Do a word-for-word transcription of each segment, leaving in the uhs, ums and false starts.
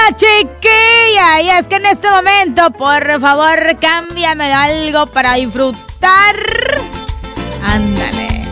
chiquilla. Y es que en este momento, por favor, cámbiame algo para disfrutar. Ándale.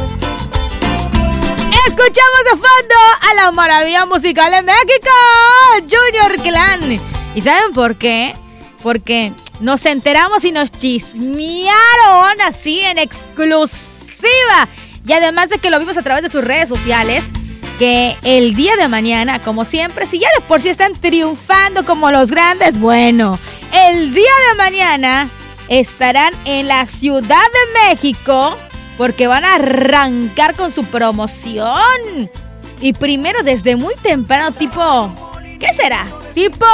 Escuchamos de fondo a la maravilla musical de México, Junior Clan. ¿Y saben por qué? Porque nos enteramos y nos chismearon así en exclusiva. Y además de que lo vimos a través de sus redes sociales, que el día de mañana, como siempre, si ya de por sí están triunfando como los grandes, bueno, el día de mañana estarán en la Ciudad de México porque van a arrancar con su promoción. Y primero desde muy temprano, tipo, ¿qué será? Tipo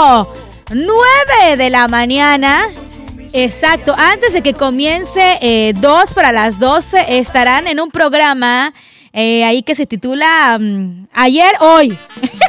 nueve de la mañana. Exacto, antes de que comience eh, dos para las doce, estarán en un programa eh, ahí que se titula um, Ayer, Hoy.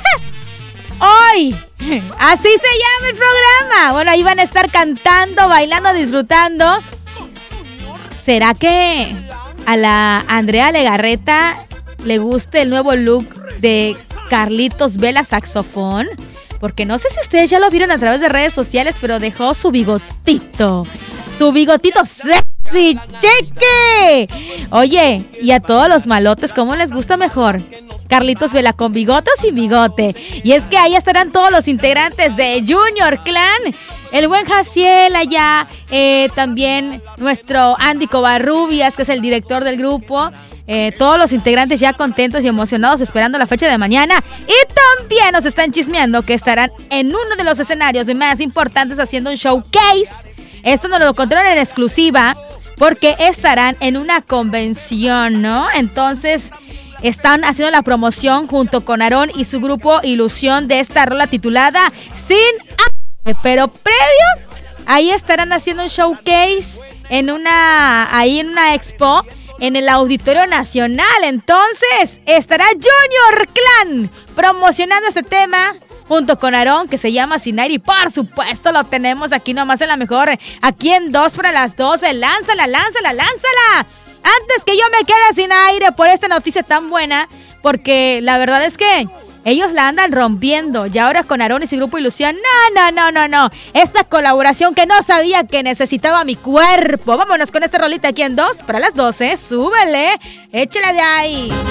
Hoy. Así se llama el programa. Bueno, ahí van a estar cantando, bailando, disfrutando. ¿Será que a la Andrea Legarreta le guste el nuevo look de Carlitos Vela saxofón? Porque no sé si ustedes ya lo vieron a través de redes sociales, pero dejó su bigotito. Su bigotito sexy, cheque. Oye, y a todos los malotes, ¿cómo les gusta mejor? Carlitos Vela con bigote o sin bigote. Y es que ahí estarán todos los integrantes de Junior Clan. El buen Jaciel allá, eh, también nuestro Andy Covarrubias, que es el director del grupo. Eh, todos los integrantes ya contentos y emocionados esperando la fecha de mañana. Y también nos están chismeando que estarán en uno de los escenarios más importantes haciendo un showcase. Esto nos lo contaron en exclusiva porque estarán en una convención, ¿no? Entonces están haciendo la promoción junto con Aarón y su grupo Ilusión de esta rola titulada Sin Hambre. Pero previo, ahí estarán haciendo un showcase en una, ahí en una expo en el Auditorio Nacional. Entonces estará Junior Clan promocionando este tema junto con Aarón, que se llama Sin Aire. Y por supuesto lo tenemos aquí nomás en la mejor, aquí en dos para las doce. Lánzala, lánzala, lánzala antes que yo me quede sin aire por esta noticia tan buena, porque la verdad es que ellos la andan rompiendo. Y ahora con Aarón y su grupo Ilusión, no, no, no, no, no. Esta colaboración que no sabía que necesitaba mi cuerpo. Vámonos con esta rolita aquí en dos para las doce. Súbele, échela de ahí.